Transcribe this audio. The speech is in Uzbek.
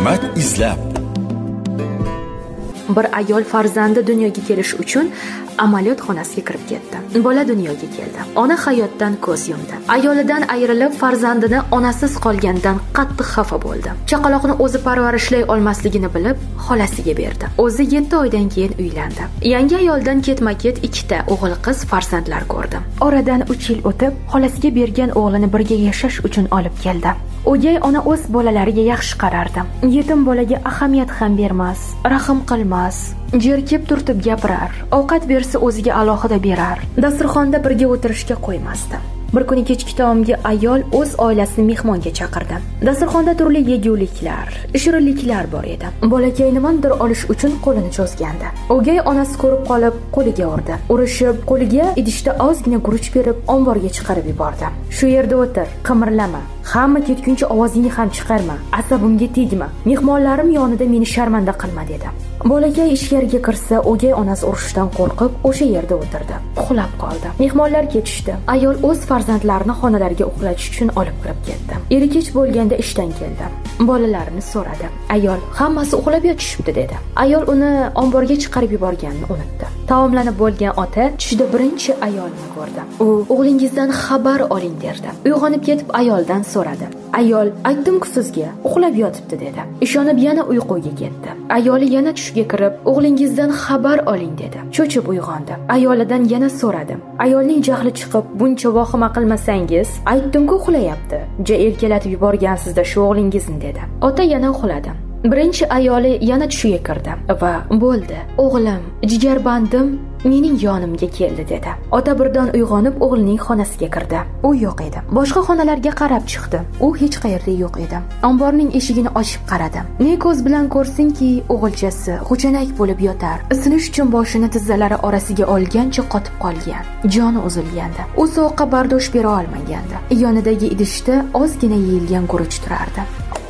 hikmat izlab. Bir ayol farzandi dunyoga kelish uchun amaliyot xonasiga kirib ketdi. Bola dunyoga keldi. Ona hayotdan ko'z yumdi. Ayolidan ayrilib farzandini onasiz qolganidan qattiq xafa bo'ldi. Chaqaloqni o'zi parvarishlay olmasligini bilib, xolasiga berdi. O'zi 7 oydan keyin uylandi. Yangi ayoldan ketma-ket 2 ta o'g'il-qiz farzandlar ko'rdi. Oradan 3 yil o'tib, xolasiga bergan o'g'lini birga yashash uchun olib keldi. O'gay ona o'z bolalariga yaxshi qarardi. Yetim bolaga ahamiyat ham bermas, rahm qilmas, jerkib turtib gapirar, ovqat bersa o'ziga alohida berar, dasturxonda birga o'tirishga qo'ymasdi. Bir kuni kechki taomga ayol o'z oilasini mehmonga chaqirdi. Dasturxonda turli yeguliklar, shirinliklar bor edi. Bolakay nimanidir olish uchun qo'lini cho'zgandi. O'gay onasi ko'rib qolib, qo'liga urdi. Urishib, qo'liga idishda ozgina guruch berib, omborga chiqarib yubordi. Shu yerda o'tir, qimirlama. Hamma ketguncha ovozingni ham chiqarma, asabimga tegma. Mehmonlarim yonida meni sharmanda qilma dedi. Bolakay ichkariga kirsa, o'gay onasi urishdan qo'rqib, o'sha yerda o'tirdi. Uxlab qoldi. Mehmonlar ketishdi. Ayol o'z farzandlarini xonalariga uxlatish uchun olib kirib ketdi. Eri kech bo'lganda ishdan keldi. Bolalarini so'radi. Ayol, hammasi uxlab yotishibdi dedi. Ayol uni omborga chiqarib yuborganini unutdi. Taomlanib bo'lgan ota tushida birinchi ayolni ko'rdi. U o'g'lingizdan xabar oling derdi. Uyg'onib ketib ayoldan so'radi. Ayol, aytdim-ku sizga, uxlab yotibdi dedi. Ishonib yana uyquga ketdi. Ayoli yana tushga kirib, o'g'lingizdan xabar oling dedi. Cho'chib uyg'ondi. Ayolidan yana so'radi. Ayolning jahli chiqib, buncha vahima qilmasangiz, aytdim-ku uxlayapti. Erkalatib yuborgansizda shu o'g'lingizni dedi. Ota yana uxladi. Birinchi ayoli yana tushiga kirdi va bo'ldi. O'g'lim, jigarbandim mening yonimga keldi dedi. Ota birdan uyg'onib o'g'lining xonasiga kirdi. U yo'q edi. Boshqa xonalarga qarab chiqdi. U hech qayerda yo'q edi. Omborning eshigini ochib qaradi. Ne ko'z bilan ko'rsinki, o'g'ilchasi xuchanak bo'lib yotar. Isinish uchun boshini tizzalari orasiga olgancha qotib qolgan. Joni uzilgandi. U sovuqqa bardosh bera olmagandi. Yonidagi idishda ozgina yeyilgan guruch turardi.